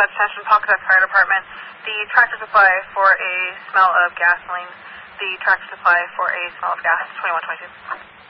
dispatch attention, Pawcatuck Fire Department. The tractor supply for a smell of gasoline. The tractor supply for a smell of gas, 2122.